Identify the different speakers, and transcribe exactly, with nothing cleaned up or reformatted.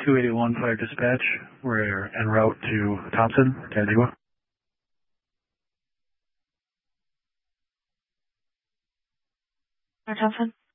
Speaker 1: two eighty-one Fire Dispatch. We're en route to Thompson, Antigua.
Speaker 2: Fire Thompson.